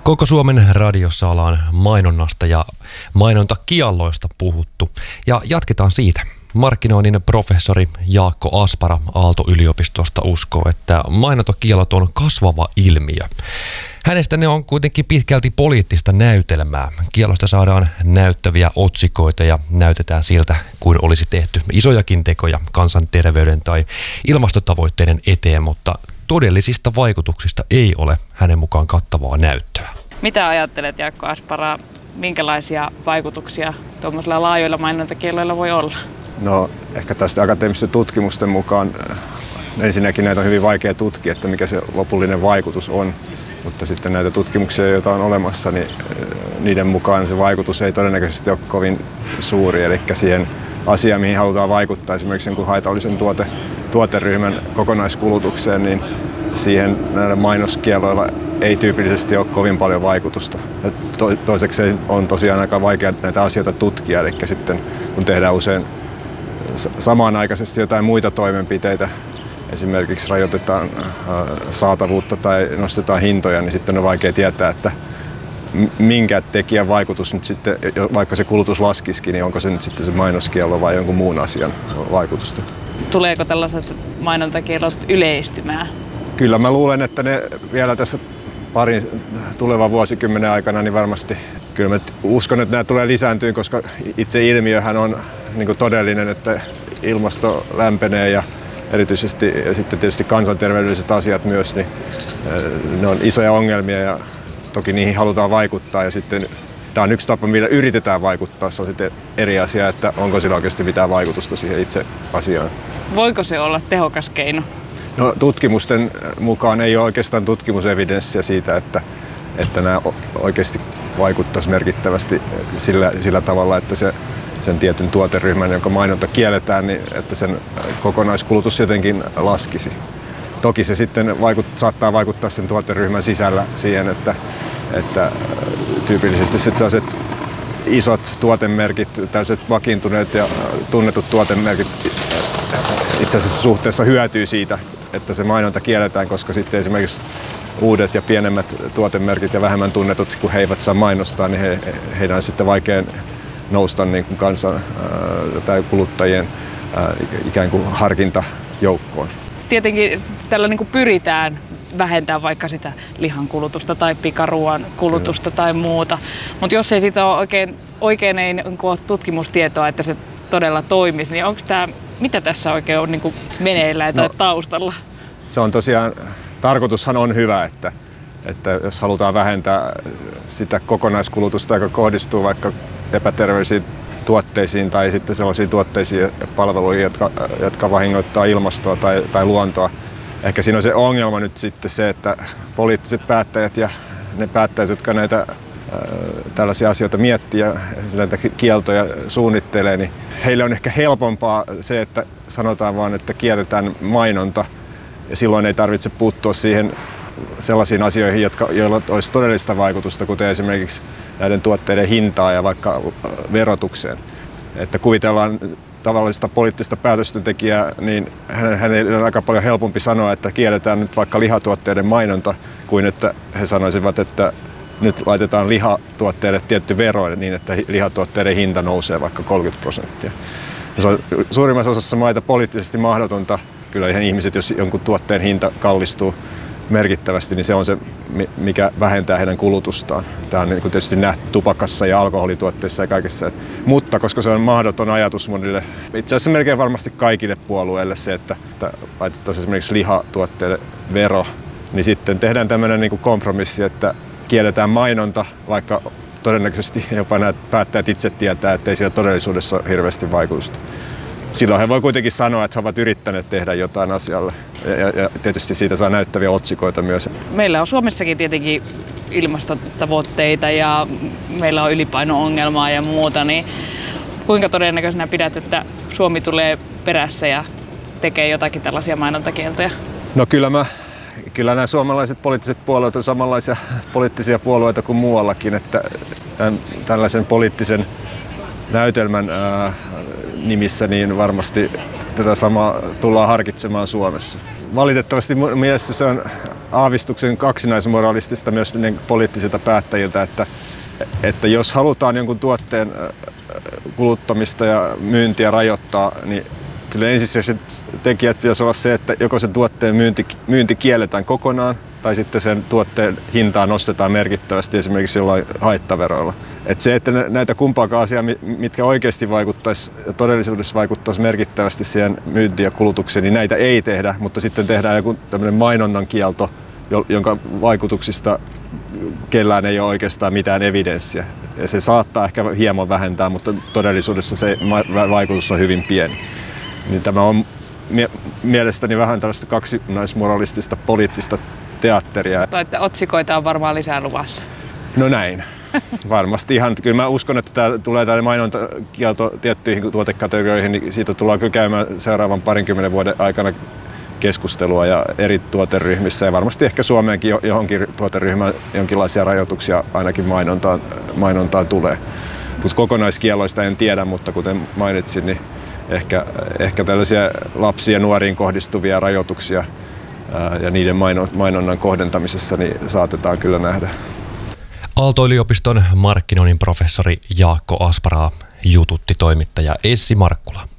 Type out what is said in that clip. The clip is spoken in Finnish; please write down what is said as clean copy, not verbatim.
Koko Suomen radiossa ollaan mainonnasta ja mainontakielloista puhuttu. Ja jatketaan siitä. Markkinoinnin professori Jaakko Aspara Aalto-yliopistosta uskoo, että mainontakiellot on kasvava ilmiö. Hänestä ne on kuitenkin pitkälti poliittista näytelmää. Kiellosta saadaan näyttäviä otsikoita ja näytetään siltä, kuin olisi tehty isojakin tekoja kansanterveyden tai ilmastotavoitteiden eteen, mutta todellisista vaikutuksista ei ole hänen mukaan kattavaa näyttöä. Mitä ajattelet, Jaakko Aspara, minkälaisia vaikutuksia tuommoisilla laajoilla mainontakielloilla voi olla? No ehkä tästä akateemisten tutkimusten mukaan ensinnäkin näitä on hyvin vaikea tutkia, että mikä se lopullinen vaikutus on. Mutta sitten näitä tutkimuksia, joita on olemassa, niin niiden mukaan se vaikutus ei todennäköisesti ole kovin suuri. Eli siihen asiaan, mihin halutaan vaikuttaa, esimerkiksi jonkun haitallisen tuoteryhmän kokonaiskulutukseen, niin siihen näillä mainoskielloilla ei tyypillisesti ole kovin paljon vaikutusta. Toiseksi on tosiaan aika vaikea näitä asioita tutkia, eli sitten kun tehdään usein samanaikaisesti jotain muita toimenpiteitä, esimerkiksi rajoitetaan saatavuutta tai nostetaan hintoja, niin sitten on vaikea tietää, että minkä tekijän vaikutus nyt sitten, vaikka se kulutus laskisikin, niin onko se nyt sitten se mainoskiello vai jonkun muun asian vaikutusta. Tuleeko tällaiset mainontakiellot yleistymään? Kyllä mä luulen, että ne vielä tässä parin tulevan vuosikymmenen aikana niin varmasti, kyllä mä uskon, että nämä tulee lisääntyä, koska itse ilmiöhän on niin kuin todellinen, että ilmasto lämpenee ja erityisesti ja sitten tietysti kansanterveydelliset asiat myös, niin ne on isoja ongelmia ja toki niihin halutaan vaikuttaa ja sitten tämä on yksi tapa, millä yritetään vaikuttaa. Se on sitten eri asia, että onko sillä oikeasti mitään vaikutusta siihen itse asiaan. Voiko se olla tehokas keino? No, tutkimusten mukaan ei ole oikeastaan tutkimusevidenssiä siitä, että nämä oikeasti vaikuttaisi merkittävästi sillä tavalla, että sen tietyn tuoteryhmän, jonka mainonta kielletään, niin että sen kokonaiskulutus jotenkin laskisi. Toki se sitten saattaa vaikuttaa sen tuoteryhmän sisällä siihen, että tyypillisesti sellaiset isot tuotemerkit, tällaiset vakiintuneet ja tunnetut tuotemerkit itse asiassa suhteessa hyötyy siitä, että se mainonta kielletään, koska sitten esimerkiksi uudet ja pienemmät tuotemerkit ja vähemmän tunnetut, kun he eivät saa mainostaa, niin heidän on sitten vaikea nousta niin kuin kansan tai kuluttajien ikään kuin harkintajoukkoon. Tietenkin tällä niin kuin pyritään vähentämään vaikka sitä lihan kulutusta tai pikaruoan kulutusta tai muuta, mutta jos ei siitä ole oikein ei ole tutkimustietoa, että se todella toimisi, niin onko tämä, mitä tässä oikein on niin kuin meneillään tai taustalla? Se on tosiaan, tarkoitushan on hyvä, että jos halutaan vähentää sitä kokonaiskulutusta, joka kohdistuu vaikka epäterveellisiin tuotteisiin tai sitten sellaisiin tuotteisiin ja palveluihin, jotka vahingoittaa ilmastoa tai luontoa. Ehkä siinä on se ongelma nyt sitten se, että poliittiset päättäjät ja ne päättäjät, jotka näitä tällaisia asioita miettii ja näitä kieltoja suunnittelee, niin heille on ehkä helpompaa se, että sanotaan vaan, että kielletään mainonta ja silloin ei tarvitse puuttua siihen sellaisiin asioihin, joilla olisi todellista vaikutusta, kuten esimerkiksi näiden tuotteiden hintaa ja vaikka verotukseen. Että kuvitellaan tavallista poliittista päätöstentekijää, niin hänen on aika paljon helpompi sanoa, että kielletään nyt vaikka lihatuotteiden mainonta, kuin että he sanoisivat, että nyt laitetaan lihatuotteille tietty vero niin, että lihatuotteiden hinta nousee vaikka 30%. Se on suurimmassa osassa maita poliittisesti mahdotonta. Kyllä ihan ihmiset, jos jonkun tuotteen hinta kallistuu merkittävästi, niin se on se, mikä vähentää heidän kulutustaan. Tämä on niin kuin tietysti nähty tupakassa ja alkoholituotteissa ja kaikessa. Mutta koska se on mahdoton ajatus monille, itse asiassa melkein varmasti kaikille puolueille se, että laitettaisiin esimerkiksi lihatuotteille vero, niin sitten tehdään tämmöinen niin kuin kompromissi, että kielletään mainonta, vaikka todennäköisesti jopa nämä päättäjät itse tietää, että ei siellä todellisuudessa ole hirveästi vaikutusta. Silloin he voi kuitenkin sanoa, että he ovat yrittäneet tehdä jotain asialle. Ja tietysti siitä saa näyttäviä otsikoita myös. Meillä on Suomessakin tietenkin ilmastotavoitteita ja meillä on ylipaino-ongelmaa ja muuta. Niin kuinka todennäköisenä pidät, että Suomi tulee perässä ja tekee jotakin tällaisia mainontakieltoja? No kyllä nämä suomalaiset poliittiset puolueet on samanlaisia poliittisia puolueita kuin muuallakin. Että tällaisen poliittisen näytelmän nimissä niin varmasti tätä samaa tullaan harkitsemaan Suomessa. Valitettavasti mielestäni se on aavistuksen kaksinaismoralistista myös poliittisilta päättäjiltä, että jos halutaan jonkun tuotteen kuluttamista ja myyntiä rajoittaa, niin kyllä ensisijaiset tekijät pitäisi olla se, että joko sen tuotteen myynti kielletään kokonaan tai sitten sen tuotteen hintaa nostetaan merkittävästi esimerkiksi jollain haittaveroilla. Että se, että näitä kumpaakaan asiaa, mitkä oikeasti vaikuttaisi, todellisuudessa vaikuttaisi merkittävästi siihen myyntiin ja kulutukseen, niin näitä ei tehdä, mutta sitten tehdään joku tämmöinen mainonnan kielto, jonka vaikutuksista kellään ei ole oikeastaan mitään evidenssiä. Ja se saattaa ehkä hieman vähentää, mutta todellisuudessa se vaikutus on hyvin pieni. Niin tämä on mielestäni vähän tällaista kaksinaismoralistista poliittista teatteria. Että otsikoita on varmaan lisää luvassa. No näin. Varmasti ihan. Kyllä mä uskon, että tulee tämä mainontakielto tiettyihin tuotekategorioihin, niin siitä tullaan kyllä käymään seuraavan 20 vuoden aikana keskustelua ja eri tuoteryhmissä ja varmasti ehkä Suomeenkin johonkin tuoteryhmään jonkinlaisia rajoituksia ainakin mainontaan tulee. Mutta kokonaiskielloista en tiedä, mutta kuten mainitsin, niin ehkä tällaisia lapsiin ja nuoriin kohdistuvia rajoituksia ja niiden mainonnan kohdentamisessa niin saatetaan kyllä nähdä. Aalto-yliopiston markkinoinnin professori Jaakko Asparaa jututti toimittaja Essi Markkula.